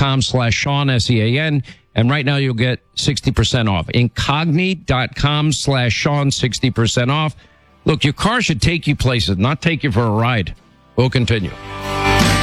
incogni.com/Sean, S-E-A-N. And right now you'll get 60% off. Incogni.com/Sean, 60% off. Look, your car should take you places, not take you for a ride. We'll continue.